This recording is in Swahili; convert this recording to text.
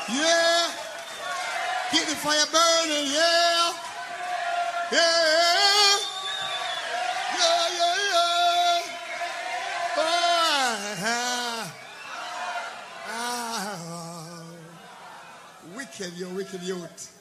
Yeah. Keep the fire burning. Yeah. Yeah. Yeah, yeah, yeah. Oh, wicked, you wicked youth.